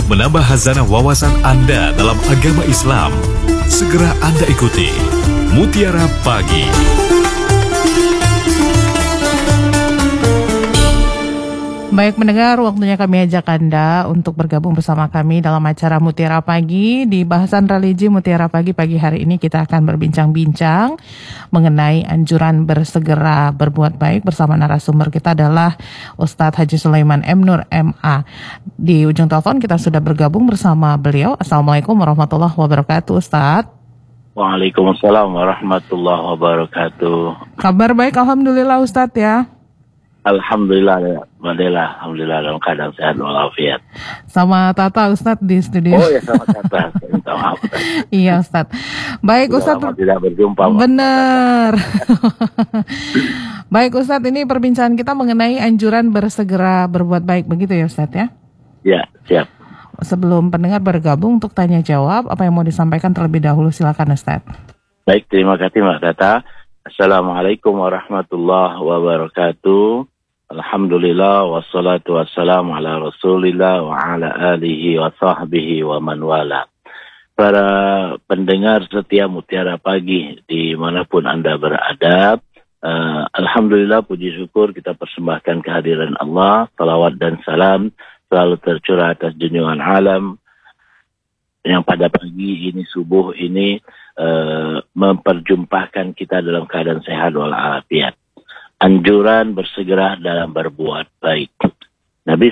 menambah hazanah wawasan Anda dalam agama Islam. Segera Anda ikuti Mutiara Pagi. Baik pendengar, waktunya kami ajak Anda untuk bergabung bersama kami dalam acara Mutiara Pagi. Di bahasan religi Mutiara Pagi hari ini kita akan berbincang-bincang mengenai anjuran bersegera berbuat baik bersama narasumber kita adalah Ustadz Haji Sulaiman M. Nur MA. Di ujung telepon kita sudah bergabung bersama beliau. Assalamualaikum warahmatullahi wabarakatuh, Ustadz. Waalaikumsalam warahmatullahi wabarakatuh. Kabar baik, alhamdulillah Ustadz ya. Alhamdulillah dalam keadaan sehat walafiat. Sama Tata Ustadz di studio. Oh ya, sama Tata. Minta maaf. Iya Ustadz. Baik Ustadz. Tidak berjumpa. Benar. Baik Ustadz, ini perbincangan kita mengenai anjuran bersegera berbuat baik, begitu ya Ustadz ya? Ya, siap. Sebelum pendengar bergabung untuk tanya jawab, apa yang mau disampaikan terlebih dahulu, silakan Ustadz. Baik, terima kasih Mbak Tata. Assalamualaikum warahmatullahi wabarakatuh. Alhamdulillah wassalatu wassalamu ala rasulillah wa ala alihi wa sahbihi wa man wala. Para pendengar setia Mutiara Pagi dimanapun Anda berada, alhamdulillah puji syukur kita persembahkan kehadiran Allah. Salawat dan salam selalu tercurah atas junjungan alam yang pada pagi ini, subuh ini, memperjumpakan kita dalam keadaan sehat walafiat. Anjuran bersegera dalam berbuat baik. Nabi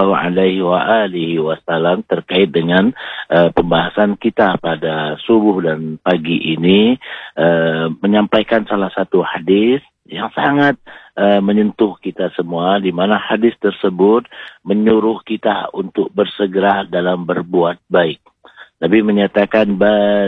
SAW terkait dengan pembahasan kita pada subuh dan pagi ini menyampaikan salah satu hadis yang sangat menyentuh kita semua, di mana hadis tersebut menyuruh kita untuk bersegera dalam berbuat baik. Nabi menyatakan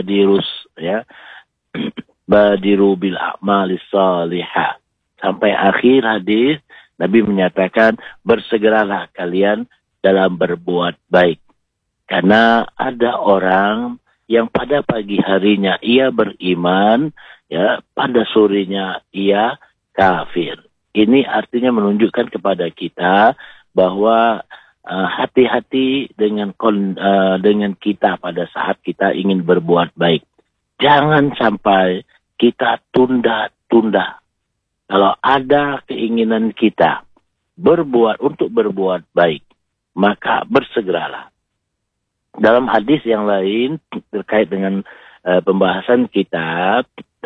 badiru bil a'malis salihah. Sampai akhir hadis, Nabi menyatakan bersegeralah kalian dalam berbuat baik. Karena ada orang yang pada pagi harinya ia beriman, ya, pada sorenya ia kafir. Ini artinya menunjukkan kepada kita bahwa hati-hati dengan kita pada saat kita ingin berbuat baik. Jangan sampai kita tunda-tunda. Kalau ada keinginan kita untuk berbuat baik, maka bersegeralah. Dalam hadis yang lain terkait dengan pembahasan kita,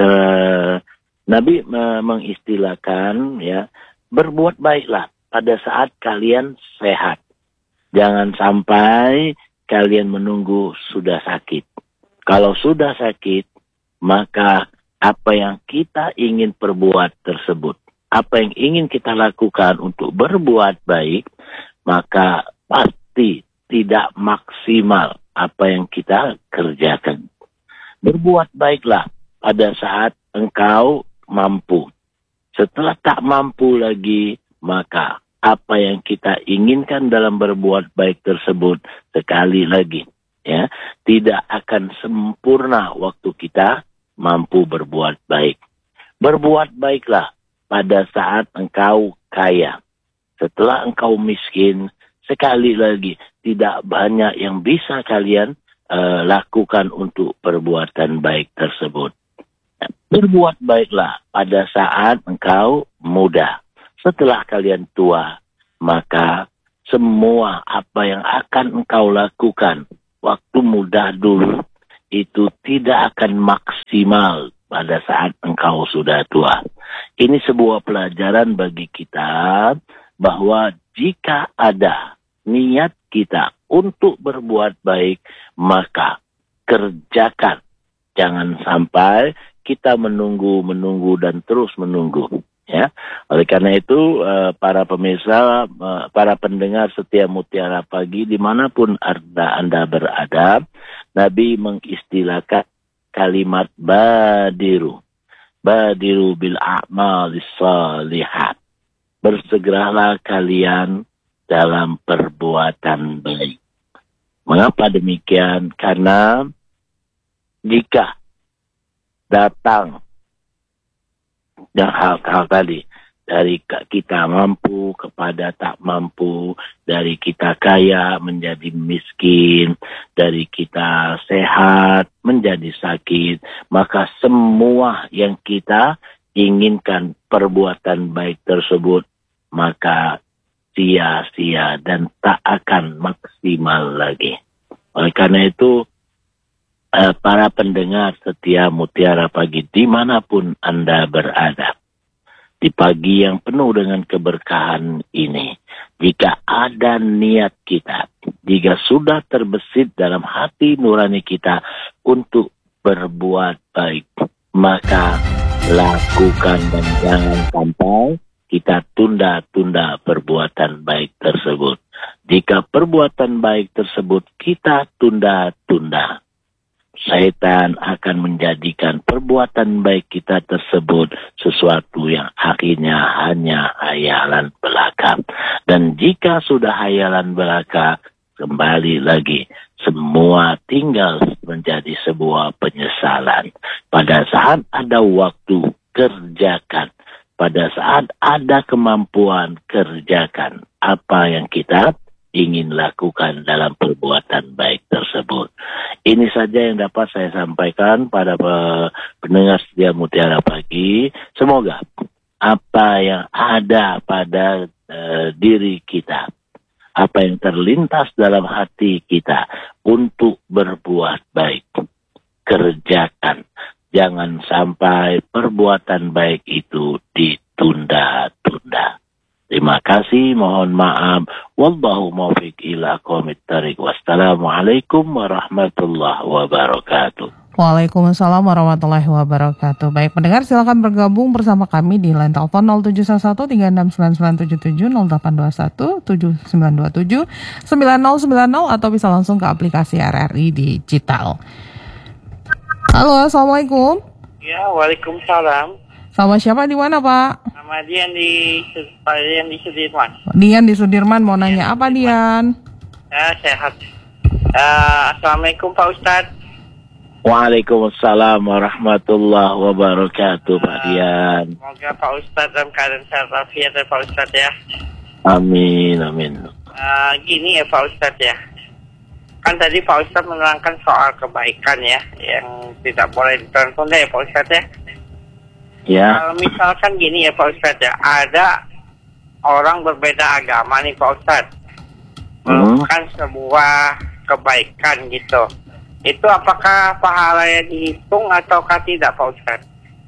Nabi mengistilahkan, ya, berbuat baiklah pada saat kalian sehat. Jangan sampai kalian menunggu sudah sakit. Kalau sudah sakit, maka apa yang kita ingin perbuat tersebut, apa yang ingin kita lakukan untuk berbuat baik, maka pasti tidak maksimal apa yang kita kerjakan. Berbuat baiklah pada saat engkau mampu. Setelah tak mampu lagi, maka apa yang kita inginkan dalam berbuat baik tersebut, sekali lagi, ya, tidak akan sempurna waktu kita mampu berbuat baik. Berbuat baiklah pada saat engkau kaya. Setelah engkau miskin, sekali lagi, tidak banyak yang bisa kalian lakukan untuk perbuatan baik tersebut. Berbuat baiklah pada saat engkau muda. Setelah kalian tua, maka semua apa yang akan engkau lakukan waktu muda dulu, itu tidak akan maksimal pada saat engkau sudah tua. Ini sebuah pelajaran bagi kita bahwa jika ada niat kita untuk berbuat baik, maka kerjakan. Jangan sampai kita menunggu dan terus menunggu. Ya, oleh karena itu para pemirsa, para pendengar setia Mutiara Pagi dimanapun Anda berada, Nabi mengistilahkan kalimat badiru bil a'malis salihat. Bersegeralah kalian dalam perbuatan baik. Mengapa demikian? Karena jika datang yang hal tadi, dari kita mampu kepada tak mampu, dari kita kaya menjadi miskin, dari kita sehat menjadi sakit, maka semua yang kita inginkan perbuatan baik tersebut, maka sia-sia dan tak akan maksimal lagi. Oleh karena itu, para pendengar setia Mutiara Pagi dimanapun Anda berada, di pagi yang penuh dengan keberkahan ini, jika ada niat kita, jika sudah terbesit dalam hati nurani kita untuk berbuat baik, maka lakukan dan jangan sampai kita tunda-tunda perbuatan baik tersebut. Jika perbuatan baik tersebut kita tunda-tunda, Syaitan akan menjadikan perbuatan baik kita tersebut sesuatu yang akhirnya hanya hayalan belaka. Dan jika sudah hayalan belaka, kembali lagi, semua tinggal menjadi sebuah penyesalan. Pada saat ada waktu, kerjakan. Pada saat ada kemampuan, kerjakan apa yang kita ingin lakukan dalam perbuatan baik tersebut. Ini saja yang dapat saya sampaikan pada pendengar setia Mutiara Pagi. Semoga apa yang ada pada diri kita, apa yang terlintas dalam hati kita untuk berbuat baik, kerjakan. Jangan sampai perbuatan baik itu ditunda-tunda. Terima kasih, mohon maaf. Wallahu muwaffiq ila aqwamit thariq. Wassalamualaikum warahmatullahi wabarakatuh. Waalaikumsalam warahmatullahi wabarakatuh. Baik, pendengar silakan bergabung bersama kami di line telepon 0711 369977 0821 7927 9090 atau bisa langsung ke aplikasi RRI Digital. Halo, assalamualaikum. Ya, waalaikumsalam. Sama siapa di mana, Pak? Nama Dian di Sudirman. Dian di Sudirman mau nanya apa, Dian? Ya, sehat. Assalamualaikum Pak Ustadz. Waalaikumsalam warahmatullahi wabarakatuh, Pak Dian. Semoga Pak Ustadz dalam keadaan sehat walafiat ya Pak Ustadz ya. Amin, amin. Gini ya Pak Ustadz ya. Kan tadi Pak Ustadz menerangkan soal kebaikan ya, yang tidak boleh ditunda ya Pak Ustadz ya. Ya. Kalau misalkan gini ya Pak Ustadz ya, ada orang berbeda agama nih Pak Ustadz, melakukan sebuah kebaikan gitu. Itu apakah pahalanya dihitung ataukah tidak Pak Ustadz?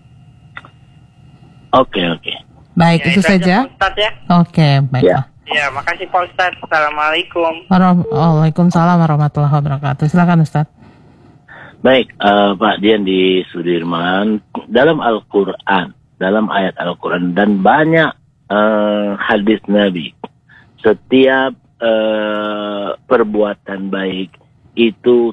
Oke. Baik, Ya, itu saja. Pak Ustadz ya. Oke, baiklah. Ya, makasih Pak Ustadz. Assalamualaikum. Waalaikumsalam warahmatullahi wabarakatuh. Silakan Ustadz. Baik, Pak Dian di Sudirman, dalam Al-Quran, dalam ayat Al-Quran dan banyak hadis Nabi, setiap perbuatan baik itu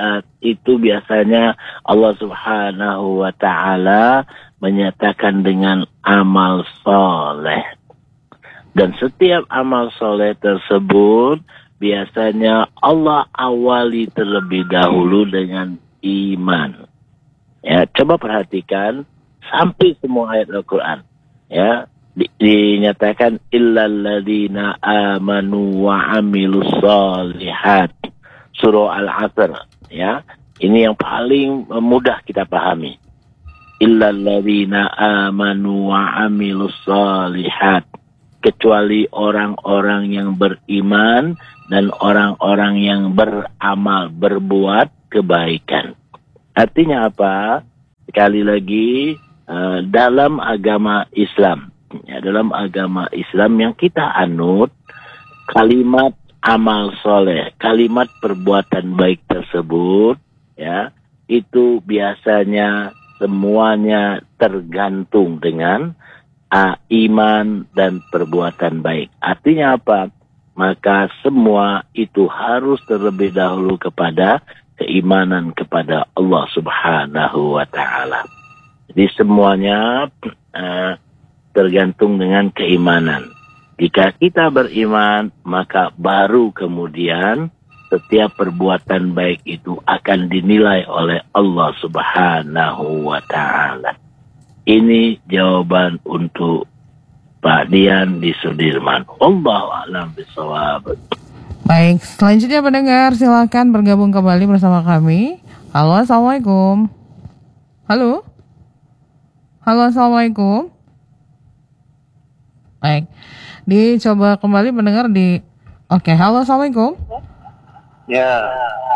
biasanya Allah Subhanahu wa Ta'ala menyatakan dengan amal soleh. Dan setiap amal soleh tersebut biasanya Allah awali terlebih dahulu dengan iman. Ya, coba perhatikan sampai semua ayat Al-Quran. Ya, dinyatakan illal ladzina amanu wa amilus solihat. Surah Al-Asr. Ya, ini yang paling mudah kita pahami. Illal ladzina amanu wa amilus solihat. Kecuali orang-orang yang beriman dan orang-orang yang beramal, berbuat kebaikan. Artinya apa? Sekali lagi, dalam agama Islam, ya, dalam agama Islam yang kita anut, kalimat amal soleh, kalimat perbuatan baik tersebut, ya, itu biasanya semuanya tergantung dengan iman dan perbuatan baik. Artinya apa? Maka semua itu harus terlebih dahulu kepada keimanan kepada Allah Subhanahu wa Ta'ala. Jadi semuanya tergantung dengan keimanan. Jika kita beriman, maka baru kemudian setiap perbuatan baik itu akan dinilai oleh Allah Subhanahu wa Ta'ala. Ini jawaban untuk Pak Dian di Sudirman. Wallahu a'lam bishawab. Baik, selanjutnya pendengar silakan bergabung kembali bersama kami. Halo, assalamualaikum. Halo, assalamualaikum. Baik, dicoba kembali pendengar di. Oke, halo, assalamualaikum. Ya.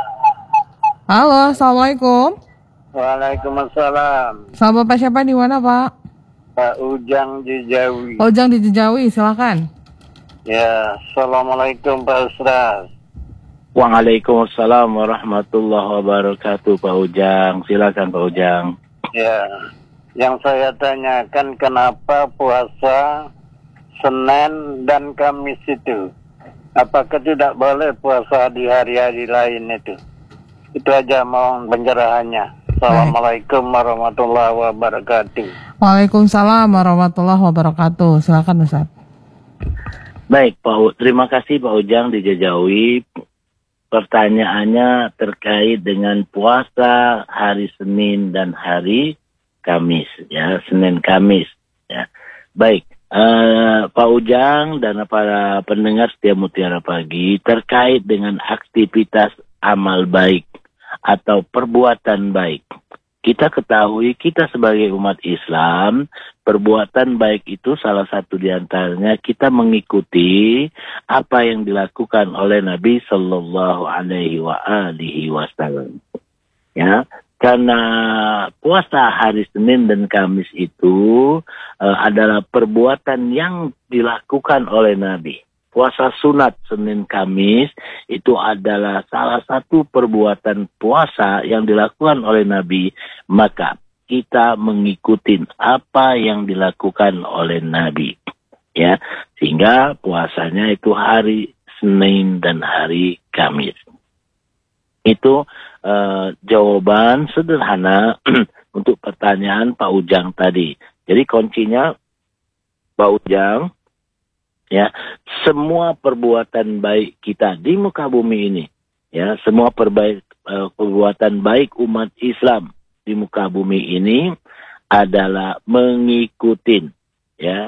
Halo, assalamualaikum. Waalaikumsalam. Sama Bapak siapa di mana, Pak? Pak Ujang Jijawi. Ujang di Jejawi, silakan. Ya, assalamualaikum Pak Ustaz. Waalaikumsalam warahmatullahi wabarakatuh, Pak Ujang. Silakan Pak Ujang. Ya, yang saya tanyakan kenapa puasa Senin dan Kamis itu? Apakah tidak boleh puasa di hari-hari lain itu? Itu aja mohon pencerahannya. Assalamualaikum warahmatullahi wabarakatuh. Waalaikumsalam warahmatullahi wabarakatuh. Silakan Ustaz. Baik, terima kasih Pak Ujang di Jejawi. Pertanyaannya terkait dengan puasa hari Senin dan hari Kamis, ya, Senin Kamis, ya. Baik, Pak Ujang dan para pendengar setia Mutiara Pagi terkait dengan aktivitas amal baik atau perbuatan baik. Kita ketahui, kita sebagai umat Islam, perbuatan baik itu salah satu di antaranya kita mengikuti apa yang dilakukan oleh Nabi Sallallahu Alaihi Wasallam. Ya, karena puasa hari Senin dan Kamis itu adalah perbuatan yang dilakukan oleh Nabi. Puasa sunat Senin Kamis itu adalah salah satu perbuatan puasa yang dilakukan oleh Nabi. Maka kita mengikuti apa yang dilakukan oleh Nabi. Ya, sehingga puasanya itu hari Senin dan hari Kamis. Itu jawaban sederhana untuk pertanyaan Pak Ujang tadi. Jadi kuncinya Pak Ujang, ya, semua perbuatan baik kita di muka bumi ini, ya, semua perbuatan baik umat Islam di muka bumi ini adalah mengikuti, ya,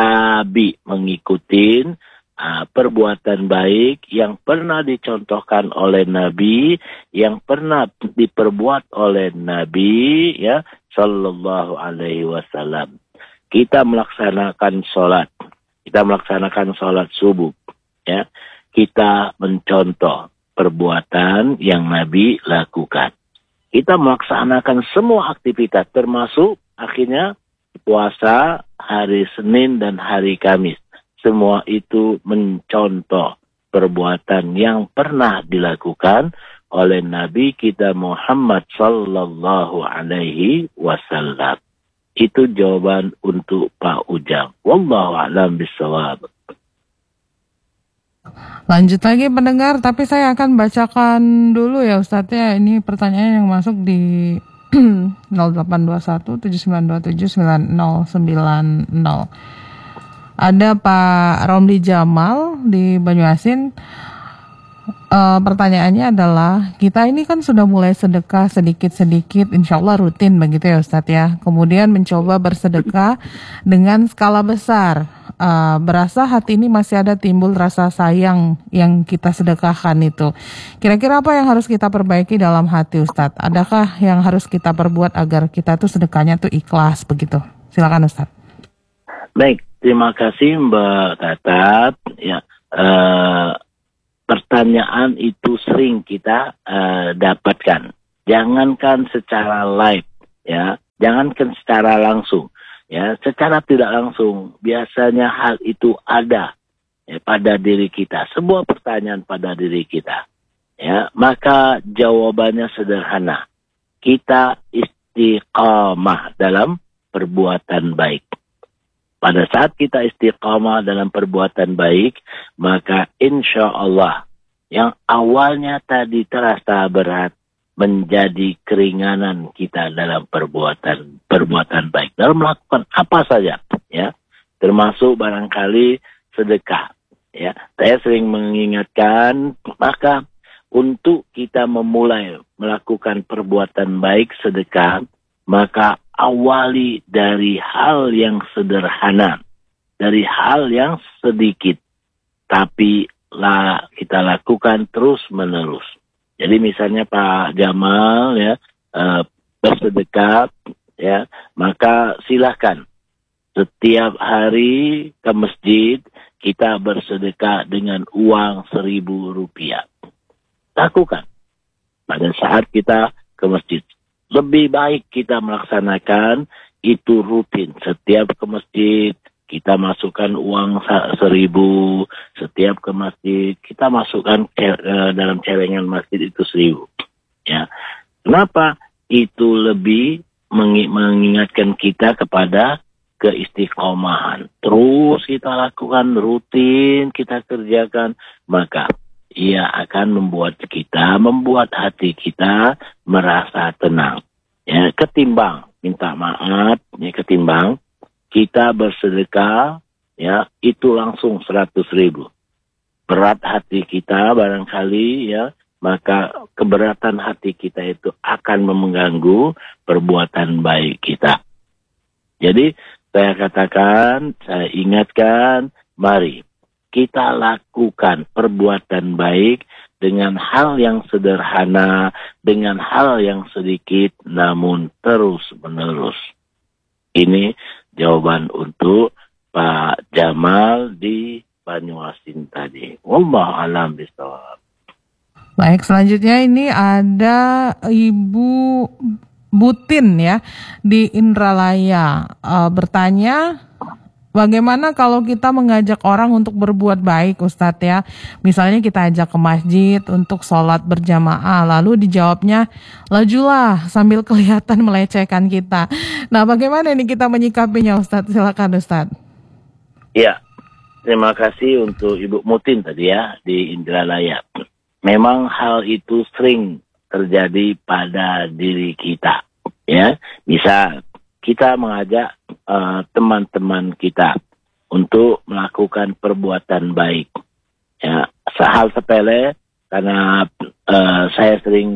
mengikuti perbuatan baik yang pernah dicontohkan oleh Nabi, yang pernah diperbuat oleh Nabi, ya, Sallallahu Alaihi Wasallam. Kita melaksanakan sholat. Kita melaksanakan sholat subuh, ya. Kita mencontoh perbuatan yang Nabi lakukan. Kita melaksanakan semua aktivitas, termasuk akhirnya puasa hari Senin dan hari Kamis. Semua itu mencontoh perbuatan yang pernah dilakukan oleh Nabi kita Muhammad Sallallahu Alaihi Wasallam. Itu jawaban untuk Pak Ujang. Wallahu a'lam bishawab. Lanjut lagi pendengar, tapi saya akan bacakan dulu ya Ustadz ya. Ini pertanyaan yang masuk di 0821 7927 9090. Ada Pak Romli Jamal di Banyuasin. Pertanyaannya adalah, kita ini kan sudah mulai sedekah sedikit-sedikit, insya Allah rutin begitu ya Ustadz ya. Kemudian mencoba bersedekah dengan skala besar. Berasa hati ini masih ada timbul rasa sayang yang kita sedekahkan itu. Kira-kira apa yang harus kita perbaiki dalam hati Ustadz? Adakah yang harus kita perbuat agar kita tuh sedekahnya tuh ikhlas begitu? Silakan Ustadz. Baik, terima kasih Mbak Tatat. Ya, pertanyaan itu sering kita dapatkan. Jangankan secara live, ya, jangankan secara langsung, ya, secara tidak langsung biasanya hal itu ada, ya, pada diri kita. Sebuah pertanyaan pada diri kita, ya, maka jawabannya sederhana. Kita istiqamah dalam perbuatan baik. Pada saat kita istiqamah dalam perbuatan baik, maka insya Allah yang awalnya tadi terasa berat menjadi keringanan kita dalam perbuatan baik. Dalam melakukan apa saja, ya, termasuk barangkali sedekah. Ya, saya sering mengingatkan, maka untuk kita memulai melakukan perbuatan baik sedekah, maka awali dari hal yang sederhana. dari hal yang sedikit, tapi kita lakukan terus menerus. Jadi misalnya Pak Jamal ya bersedekah ya, maka silakan setiap hari ke masjid kita bersedekah dengan uang Rp1.000. Lakukan pada saat kita ke masjid. Lebih baik kita melaksanakan itu rutin. Setiap ke masjid kita masukkan uang 1.000. Setiap ke masjid kita masukkan dalam celengan masjid itu 1.000. Ya, kenapa? Itu lebih mengingatkan kita kepada keistiqomahan. Terus kita lakukan rutin, kita kerjakan, maka ia akan membuat hati kita merasa tenang. Ya, ketimbang minta maaf, ya, ketimbang kita bersedekah, ya, itu langsung 100.000. Berat hati kita barangkali, ya, maka keberatan hati kita itu akan mengganggu perbuatan baik kita. Jadi saya katakan, saya ingatkan, mari kita lakukan perbuatan baik dengan hal yang sederhana, dengan hal yang sedikit, namun terus menerus. Ini jawaban untuk Pak Jamal di Banyuasin tadi. Wallahu a'lam bishawab. Baik, selanjutnya ini ada Ibu Butin ya di Indralaya bertanya, bagaimana kalau kita mengajak orang untuk berbuat baik, Ustadz ya? Misalnya kita ajak ke masjid untuk sholat berjamaah, lalu dijawabnya lajulah sambil kelihatan melecehkan kita. Nah, bagaimana ini kita menyikapinya, Ustadz? Silakan, Ustadz. Ya, terima kasih untuk Ibu Mutin tadi ya di Indralaya. Memang hal itu sering terjadi pada diri kita, ya. Misal kita mengajak teman-teman kita untuk melakukan perbuatan baik, ya. Hal sepele karena saya sering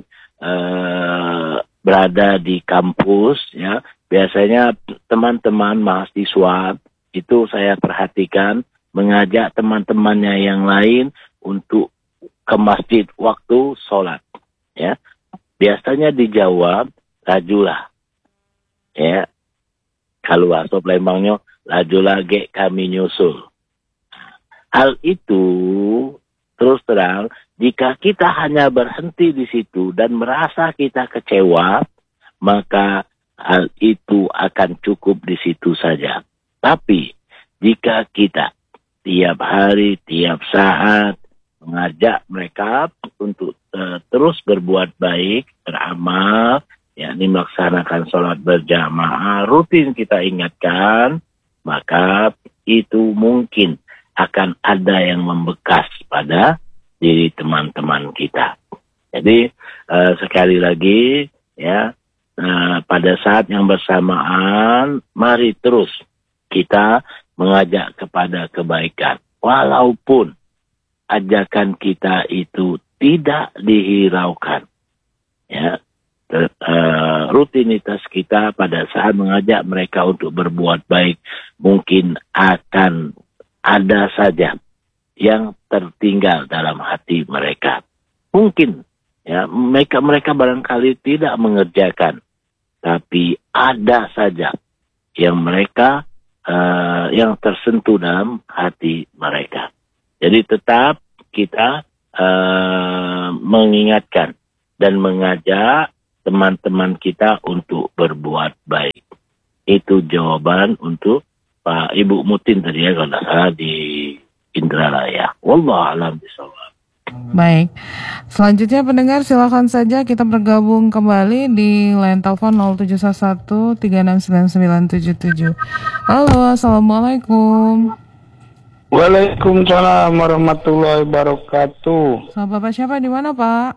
berada di kampus, ya. Biasanya teman-teman mahasiswa itu saya perhatikan mengajak teman-temannya yang lain untuk ke masjid waktu sholat, ya. Biasanya dijawab lajulah, ya. Kalau bahasa Palembangnya lajulah ge kami nyusul. Hal itu terus terang jika kita hanya berhenti di situ dan merasa kita kecewa, maka hal itu akan cukup di situ saja. Tapi jika kita tiap hari, tiap saat mengajak mereka untuk terus berbuat baik, beramal, yakni melaksanakan sholat berjamaah, rutin kita ingatkan, maka itu mungkin akan ada yang membekas pada diri teman-teman kita. Jadi sekali lagi, ya, pada saat yang bersamaan, mari terus kita mengajak kepada kebaikan, walaupun ajakan kita itu tidak dihiraukan, ya. Rutinitas kita pada saat mengajak mereka untuk berbuat baik mungkin akan ada saja yang tertinggal dalam hati mereka. Mungkin, ya, mereka barangkali tidak mengerjakan, tapi ada saja yang mereka yang tersentuh dalam hati mereka. Jadi tetap kita mengingatkan dan mengajak teman-teman kita untuk berbuat baik. Itu jawaban untuk Pak Ibu Mutin tadi ya, kalau tidak salah di Indralaya. Wallahu a'lam bishawab. Baik, selanjutnya pendengar silakan saja kita bergabung kembali di line telepon 0711-3699977. Halo, assalamualaikum. Waalaikumsalam warahmatullahi wabarakatuh. Sama Bapak siapa di mana, Pak?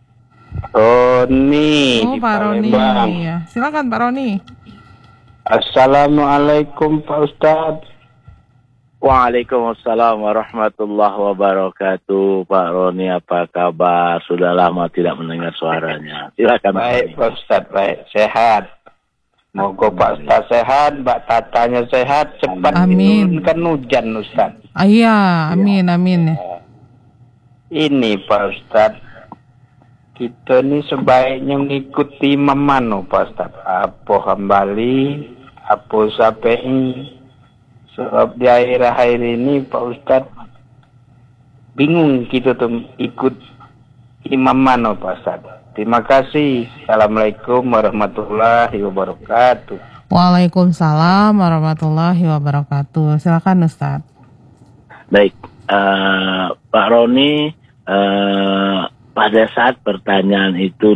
Roni Oh, di Pak Roni. Palembang. Ya. Silakan Pak Roni. Assalamualaikum Pak Ustadz. Waalaikumsalam warahmatullahi wabarakatuh. Pak Roni, apa kabar? Sudah lama tidak mendengar suaranya. Silakan. Baik Pak Ustadz, baik, sehat. Moga Pak Ustaz sehat, Mbak Tatanya sehat, cepat Amin. diturunkan hujan Ustaz. Iya, amin. Ini Pak Ustaz, kita ini sebaiknya mengikuti imam mana Pak Ustaz? Apa Hambali, apa Syafi'i? Sebab di akhir-akhir ini Pak Ustaz bingung kita tuh ikut imam mana Pak Ustaz. Terima kasih. Assalamualaikum warahmatullahi wabarakatuh. Waalaikumsalam warahmatullahi wabarakatuh. Silakan Ustaz. Baik, Pak Roni, pada saat pertanyaan itu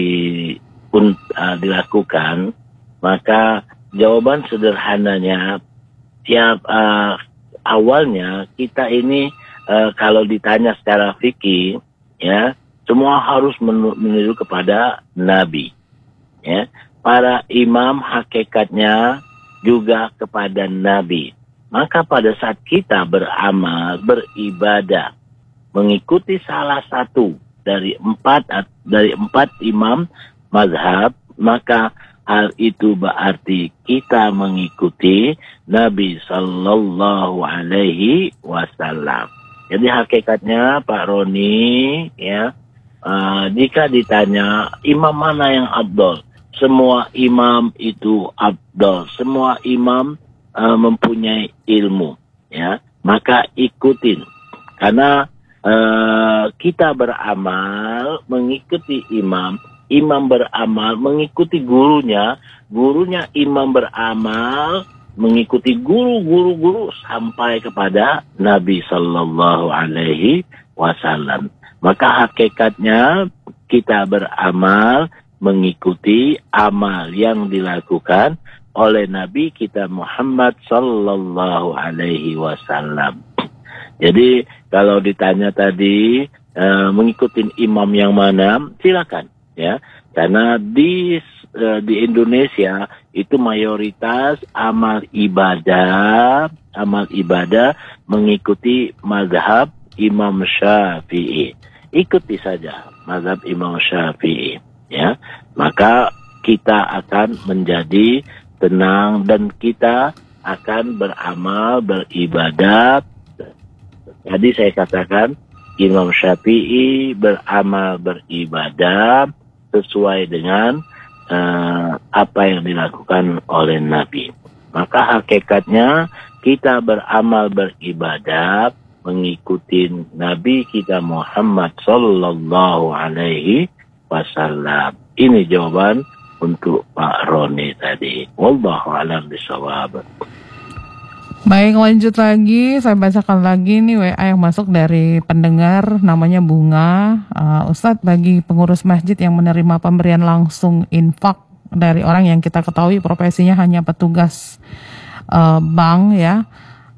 dilakukan, maka jawaban sederhananya, awalnya kita ini kalau ditanya secara fikih, ya, semua harus menuju kepada Nabi. Ya. Para imam hakikatnya juga kepada Nabi. Maka pada saat kita beramal, beribadah, mengikuti salah satu dari empat imam mazhab, maka hal itu berarti kita mengikuti Nabi Sallallahu Alaihi Wasallam. Jadi hakikatnya Pak Roni, ya, jika ditanya imam mana yang afdal, semua imam itu afdal, semua imam mempunyai ilmu, ya, maka ikutin, karena kita beramal mengikuti imam, imam beramal mengikuti gurunya, gurunya imam beramal mengikuti guru sampai kepada Nabi Sallallahu Alaihi Wasallam. Maka hakikatnya kita beramal mengikuti amal yang dilakukan oleh Nabi kita Muhammad Sallallahu Alaihi Wasallam. Jadi kalau ditanya tadi mengikuti imam yang mana, silakan, ya, karena di Indonesia itu mayoritas amal ibadah mengikuti mazhab Imam Syafi'i. Ikuti saja mazhab Imam Syafi'i, ya, maka kita akan menjadi tenang dan kita akan beramal, beribadah. Tadi saya katakan Imam Syafi'i beramal, beribadah sesuai dengan apa yang dilakukan oleh Nabi. Maka hakikatnya kita beramal, beribadah mengikuti Nabi kita Muhammad Sallallahu Alaihi Wasallam. Ini jawaban untuk Pak Roni tadi. Wallahu a'lam bishawab. Baik, lanjut lagi. Saya bacakan lagi nih WA yang masuk dari pendengar, namanya Bunga. Ustadz, bagi pengurus masjid yang menerima pemberian langsung infak dari orang yang kita ketahui profesinya hanya petugas bank, ya,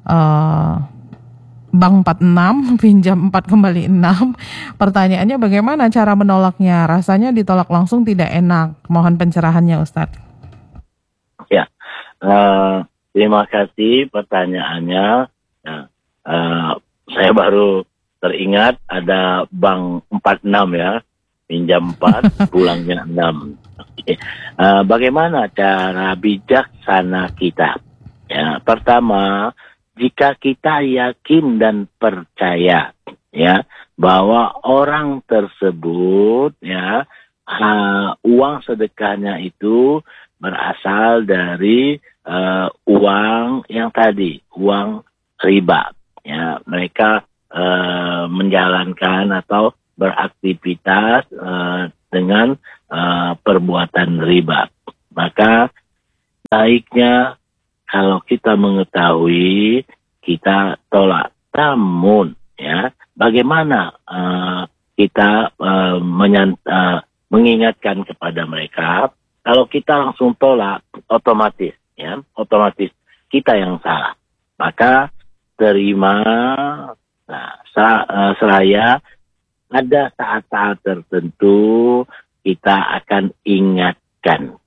Bank 46, pinjam 4 kembali 6. Pertanyaannya bagaimana cara menolaknya? Rasanya ditolak langsung tidak enak. Mohon pencerahannya Ustadz. Ya, terima kasih pertanyaannya. Saya baru teringat ada Bank 46, ya, pinjam 4, pulangnya 6. Bagaimana cara bijaksana kita? Ya, pertama, jika kita yakin dan percaya, ya, bahwa orang tersebut, ya, uang sedekahnya itu berasal dari uang yang tadi, uang riba, ya, mereka menjalankan atau beraktivitas dengan perbuatan riba, maka baiknya kalau kita mengetahui, kita tolak. Namun, ya, bagaimana kita mengingatkan kepada mereka? Kalau kita langsung tolak, otomatis kita yang salah. Maka terima. Nah, seraya ada saat-saat tertentu kita akan ingatkan.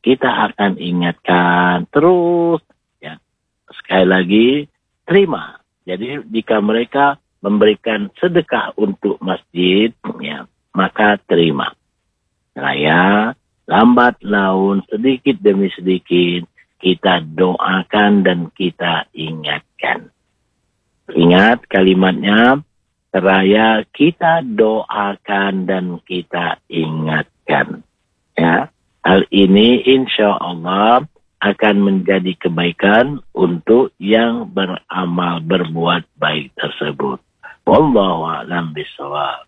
Terus. Sekali lagi, terima. Jadi jika mereka memberikan sedekah untuk masjid, ya, maka terima. Saya lambat laun, sedikit demi sedikit, kita doakan dan kita ingatkan. Ingat kalimatnya, seraya kita doakan dan kita ingatkan. Ya, hal ini insya Allah akan menjadi kebaikan untuk yang beramal berbuat baik tersebut. Wallahu a'lam bishawab.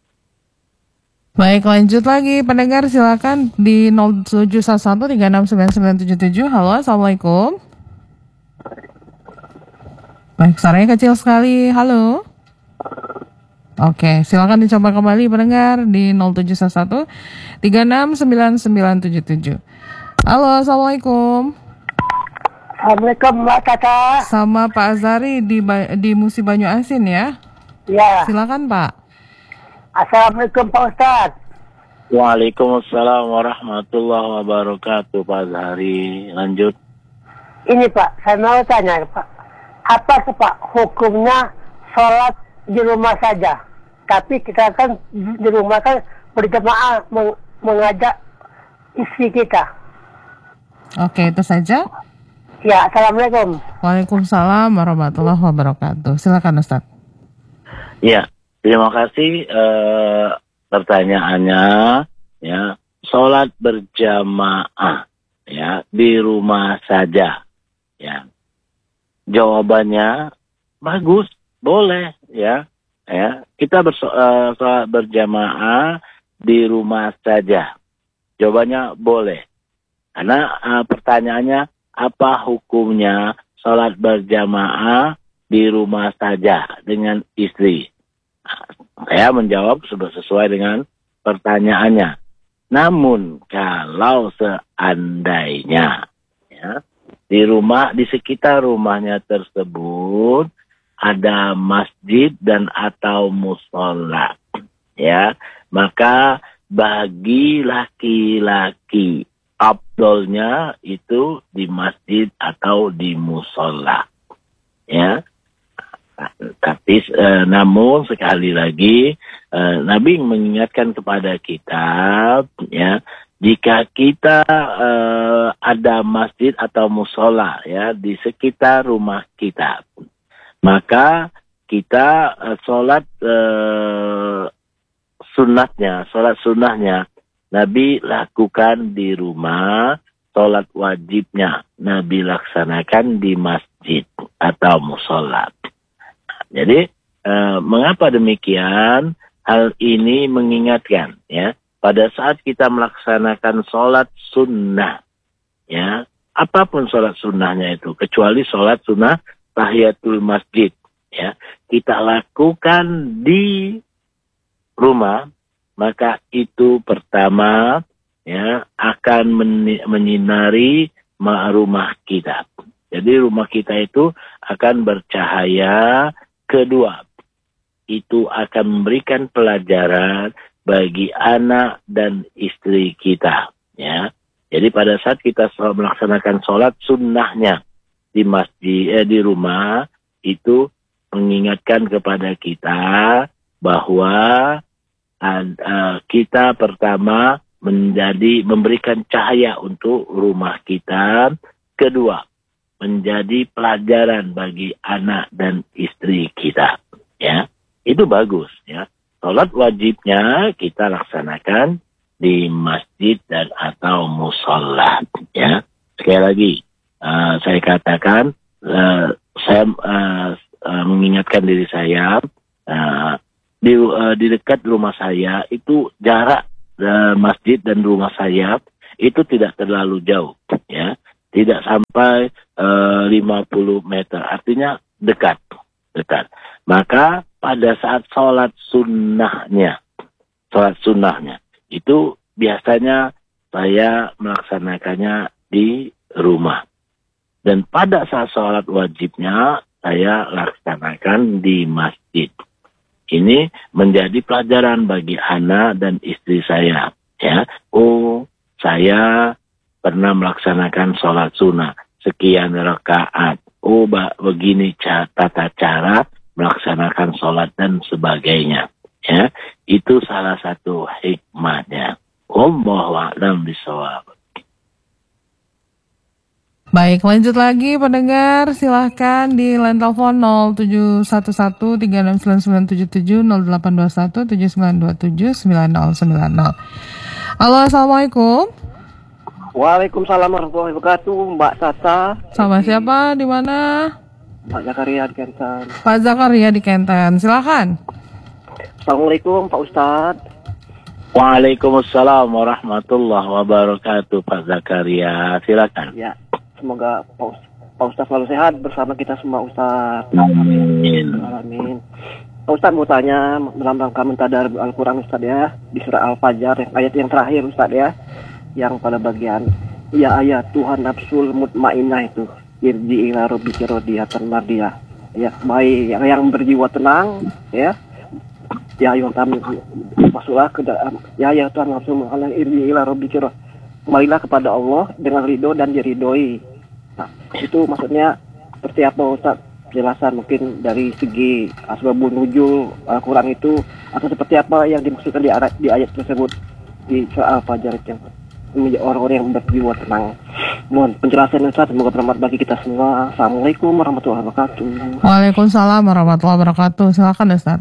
Baik, lanjut lagi pendengar, silakan di 0711369977. Halo, assalamualaikum. Baik, suaranya kecil sekali. Halo. Oke, silakan dicoba kembali pendengar di 0711369977. Halo, assalamualaikum. Assalamualaikum Mbak Tata. Sama Pak Azari di Musi Banyu Asin ya. Ya. Silakan Pak. Assalamualaikum Pak Ustaz. Waalaikumsalam warahmatullahi wabarakatuh Pak Azhari. Lanjut. Ini Pak, saya mau tanya Pak. Apa Pak hukumnya sholat di rumah saja? Tapi kita kan di rumah kan berjamaah mengajak istri kita. Oke, itu saja. Ya, assalamualaikum. Waalaikumsalam warahmatullahi wabarakatuh. Silakan Ustaz. Ya, terima kasih pertanyaannya. Ya, sholat berjamaah ya di rumah saja. Ya, jawabannya bagus, boleh ya. Ya, kita sholat berjamaah di rumah saja. Jawabannya boleh. Karena pertanyaannya, apa hukumnya sholat berjamaah di rumah saja dengan istri? Saya menjawab sesuai dengan pertanyaannya. Namun kalau seandainya ya, di sekitar rumahnya tersebut ada masjid dan atau musola, ya, maka bagi laki-laki afdolnya itu di masjid atau di musola, ya. Tapi namun sekali lagi Nabi mengingatkan kepada kita, ya, jika kita ada masjid atau musola ya di sekitar rumah kita, maka kita sholat sunnahnya Nabi lakukan di rumah, sholat wajibnya Nabi laksanakan di masjid atau musola. Jadi mengapa demikian? Hal ini mengingatkan ya, pada saat kita melaksanakan sholat sunnah, ya, apapun sholat sunnahnya itu, kecuali sholat sunnah tahiyatul masjid, ya, kita lakukan di rumah, maka itu pertama ya akan menyinari rumah kita. Jadi rumah kita itu akan bercahaya. Kedua, itu akan memberikan pelajaran bagi anak dan istri kita, ya. Jadi pada saat kita melaksanakan sholat sunnahnya di masjid, di rumah, itu mengingatkan kepada kita bahwa kita pertama memberikan cahaya untuk rumah kita. Kedua, menjadi pelajaran bagi anak dan istri kita, ya. Itu bagus, ya. Salat wajibnya kita laksanakan di masjid dan atau musola, ya. Sekali lagi saya katakan, saya mengingatkan diri saya, di dekat rumah saya itu jarak masjid dan rumah saya itu tidak terlalu jauh, ya. Tidak sampai 50 meter, artinya dekat. Maka pada saat sholat sunnahnya, itu biasanya saya melaksanakannya di rumah. Dan pada saat sholat wajibnya, saya laksanakan di masjid. Ini menjadi pelajaran bagi anak dan istri saya. Ya, saya pernah melaksanakan sholat sunnah sekian rakaat. Begini tata cara melaksanakan sholat dan sebagainya. Ya, itu salah satu hikmahnya. Wallahu a'lam bishawab. Baik, lanjut lagi pendengar, silahkan di line telepon 0711369977 082179279090. Halo, assalamualaikum. Waalaikumsalam warahmatullahi wabarakatuh, Mbak Tata. Sama siapa? Di mana? Pak Zakaria di Kenten. Pak Zakaria di Kenten, silahkan. Assalamualaikum Pak Ustadz. Waalaikumsalam warahmatullahi wabarakatuh, Pak Zakaria. Silakan. Ya, semoga Pak Ustadz selalu sehat bersama kita semua, Ustadz. Amin. Amin. Pak Ustadz mau tanya dalam rangka mentadar Al-Quran, Ustadz ya, di surah Al-Fajr, ayat yang terakhir, Ustadz ya, yang pada bagian ya ayat Tuhan nafsul mutmainnah itu, irji ila rabbiki radiyatan mardiyah. Ya, baik yang berjiwa tenang, ya. Ya ayo kami masuklah ke dalam ya Tuhan langsung mengalah irji ila rabbika, kembalilah kepada Allah dengan ridho dan diridhoi. Nah, itu maksudnya seperti apa Ustaz? Penjelasan mungkin dari segi asbabun nuzul Al-Quran itu, atau seperti apa yang dimaksudkan di ayat tersebut di surah Al-Fajr yang orang-orang yang berjiwa tenang. Mohon penjelasan Ustaz, semoga bermanfaat bagi kita semua. Assalamualaikum warahmatullahi wabarakatuh. Waalaikumsalam warahmatullahi wabarakatuh. Silakan Ustaz.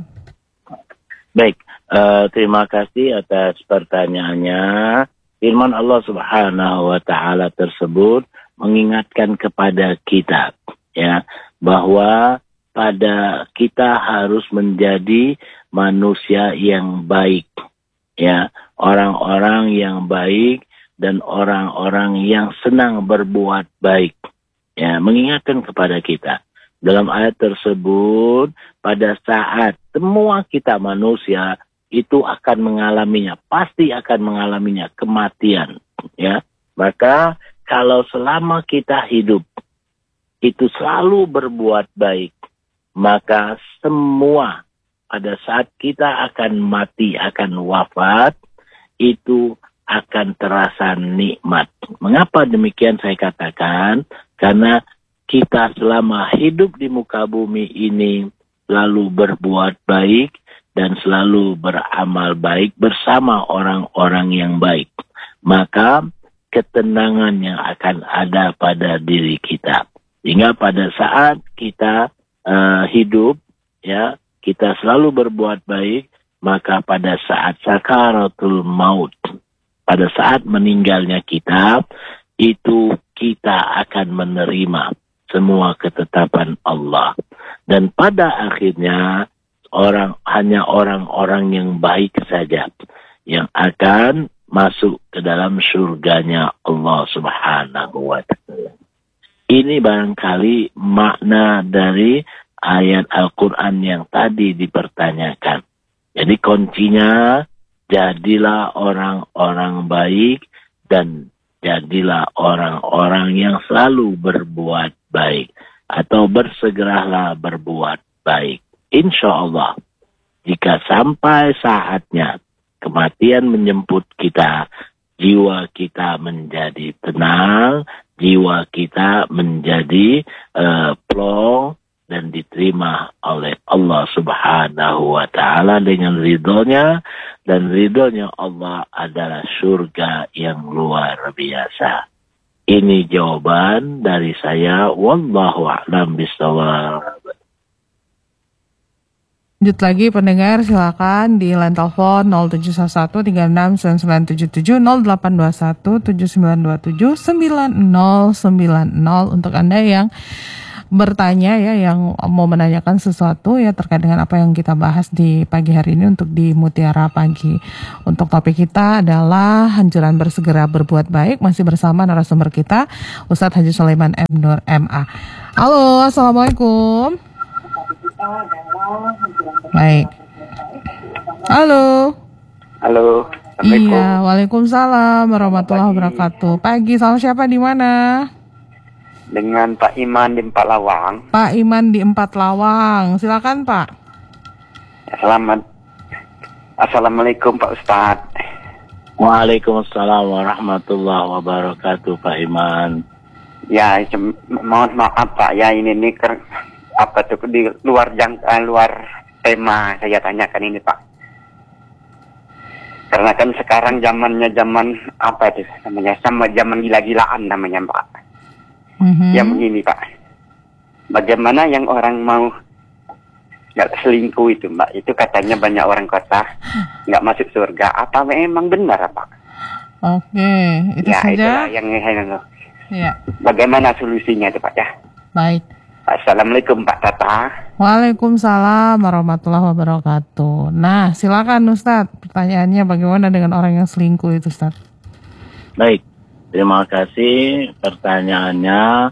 Baik, terima kasih atas pertanyaannya. Firman Allah Subhanahu wa taala tersebut mengingatkan kepada kita, ya, bahwa pada kita harus menjadi manusia yang baik, ya, orang-orang yang baik dan orang-orang yang senang berbuat baik, ya, mengingatkan kepada kita. Dalam ayat tersebut, pada saat semua kita manusia itu akan mengalaminya, pasti akan mengalaminya, kematian, ya. Maka kalau selama kita hidup itu selalu berbuat baik, maka semua pada saat kita akan mati, akan wafat, itu akan terasa nikmat. Mengapa demikian saya katakan? Karena kita selama hidup di muka bumi ini selalu berbuat baik dan selalu beramal baik bersama orang-orang yang baik. Maka ketenangan yang akan ada pada diri kita. Sehingga pada saat kita hidup, ya, kita selalu berbuat baik, maka pada saat sakaratul maut, pada saat meninggalnya kita, itu kita akan menerima semua ketetapan Allah. Dan pada akhirnya hanya orang-orang yang baik saja yang akan masuk ke dalam surganya Allah Subhanahu wa ta'ala. Ini barangkali makna dari ayat Al-Quran yang tadi dipertanyakan. Jadi kuncinya, jadilah orang-orang baik dan jadilah orang-orang yang selalu berbuat baik, atau bersegeralah berbuat baik. Insya Allah, jika sampai saatnya kematian menjemput kita, jiwa kita menjadi tenang, jiwa kita menjadi plong dan diterima oleh Allah Subhanahu wa ta'ala dengan ridhonya, dan ridhonya Allah adalah surga yang luar biasa. Ini jawaban dari saya. Wallahu a'lam bishawab. Lanjut lagi pendengar, silakan di line telepon 0711369977 082179279090 untuk Anda yang bertanya, ya, yang mau menanyakan sesuatu, ya, terkait dengan apa yang kita bahas di pagi hari ini untuk di Mutiara Pagi. Untuk topik kita adalah anjuran bersegera berbuat baik, masih bersama narasumber kita Ustadz Haji Sulaiman M. Nur MA. Halo, assalamualaikum. Baik. Halo. Halo. Assalamualaikum. Iya, waalaikumsalam warahmatullahi wabarakatuh. Pagi, sama siapa, di mana? Dengan Pak Iman di Empat Lawang. Pak Iman di Empat Lawang, silakan Pak. Selamat. Assalamualaikum Pak Ustadz. Waalaikumsalam warahmatullahi wabarakatuh, Pak Iman. Ya, mohon maaf Pak, ya ini apa tuh di luar tema saya tanyakan ini Pak. Karena kan sekarang zamannya zaman apa itu namanya, sama zaman gila-gilaan namanya Pak. Yang begini Pak, bagaimana yang orang mau nggak selingkuh itu Mbak, itu katanya banyak orang kota nggak masuk surga, apa memang benar Pak? Oke, itu ya, saja. Itulah yang Ya. bagaimana solusinya itu Pak ya? Baik. Assalamualaikum Pak Tata. Waalaikumsalam warahmatullahi wabarakatuh. Nah, silakan Ustadz. Pertanyaannya bagaimana dengan orang yang selingkuh itu, Ustadz? Baik, terima kasih pertanyaannya.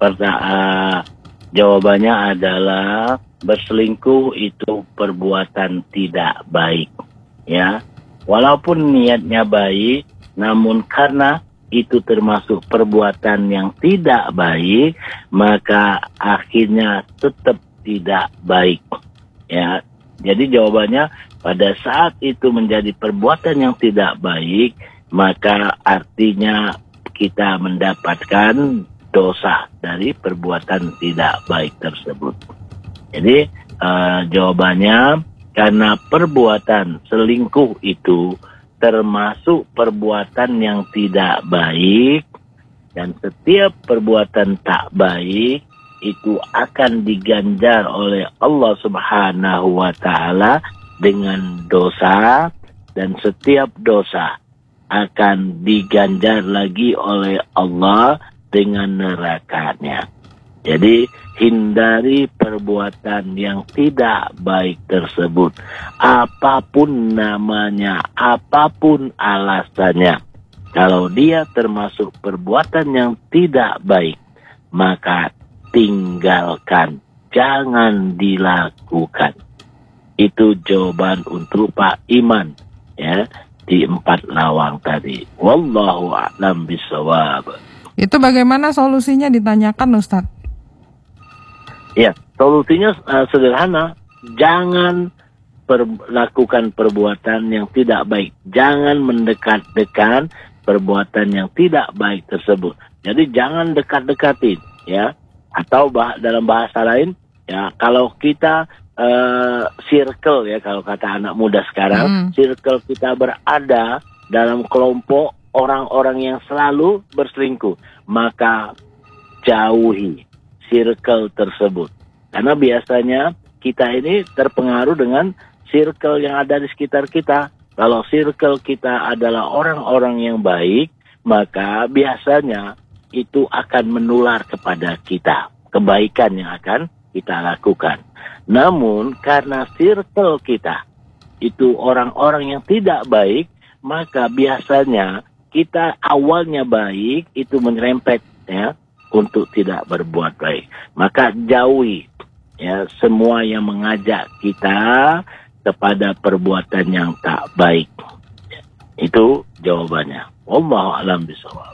Jawabannya adalah berselingkuh itu perbuatan tidak baik, ya. Walaupun niatnya baik, namun karena itu termasuk perbuatan yang tidak baik, maka akhirnya tetap tidak baik, ya. Jadi jawabannya, pada saat itu menjadi perbuatan yang tidak baik, maka artinya kita mendapatkan dosa dari perbuatan tidak baik tersebut. Jadi jawabannya, karena perbuatan selingkuh itu termasuk perbuatan yang tidak baik, dan setiap perbuatan tak baik itu akan diganjar oleh Allah Subhanahu wa Ta'ala dengan dosa, dan setiap dosa akan diganjar lagi oleh Allah dengan nerakanya. Jadi hindari perbuatan yang tidak baik tersebut, apapun namanya, apapun alasannya. Kalau dia termasuk perbuatan yang tidak baik, maka tinggalkan, jangan dilakukan. Itu jawaban untuk Pak Iman, ya, di 4 lawang tadi. Wallahu a'lam bishawab. Itu bagaimana solusinya ditanyakan, Ustadz? Ya, solusinya sederhana. Jangan lakukan perbuatan yang tidak baik. Jangan mendekat-dekat perbuatan yang tidak baik tersebut. Jadi jangan dekat-dekatin, ya. Atau dalam bahasa lain, ya, kalau kita circle, ya, kalau kata anak muda sekarang, circle kita berada dalam kelompok orang-orang yang selalu berselingkuh, maka jauhi circle tersebut. Karena biasanya kita ini terpengaruh dengan circle yang ada di sekitar kita. Kalau circle kita adalah orang-orang yang baik, maka biasanya itu akan menular kepada kita, kebaikan yang akan kita lakukan. Namun karena circle kita itu orang-orang yang tidak baik, maka biasanya kita awalnya baik itu menyerempet, ya, untuk tidak berbuat baik. Maka jauhi, ya, semua yang mengajak kita kepada perbuatan yang tak baik. Itu jawabannya. Wallahu a'lam bishawab.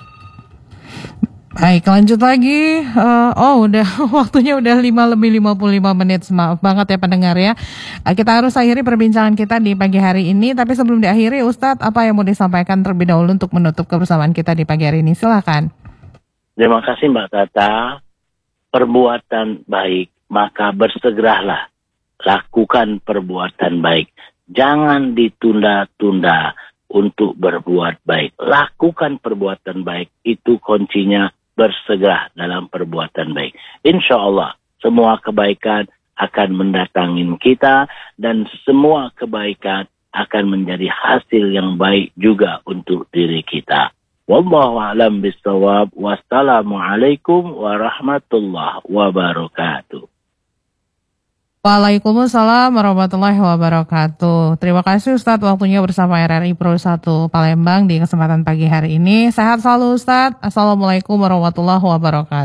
Baik, lanjut lagi. Udah waktunya udah 5:55 menit. Maaf banget ya pendengar ya. Kita harus akhiri perbincangan kita di pagi hari ini. Tapi sebelum diakhiri, Ustadz, apa yang mau disampaikan terlebih dahulu untuk menutup kebersamaan kita di pagi hari ini? Silakan. Terima kasih Mbak Tata. Perbuatan baik, maka bersegeralah lakukan perbuatan baik. Jangan ditunda-tunda untuk berbuat baik. Lakukan perbuatan baik, itu kuncinya bersegera dalam perbuatan baik. Insya Allah semua kebaikan akan mendatangin kita, dan semua kebaikan akan menjadi hasil yang baik juga untuk diri kita. Wallahu a'lam bishawab. Wassalamualaikum warahmatullahi wabarakatuh. Waalaikumsalam warahmatullahi wabarakatuh. Terima kasih Ustadz waktunya bersama RRI Pro 1 Palembang di kesempatan pagi hari ini. Sehat selalu Ustadz. Assalamualaikum warahmatullahi wabarakatuh.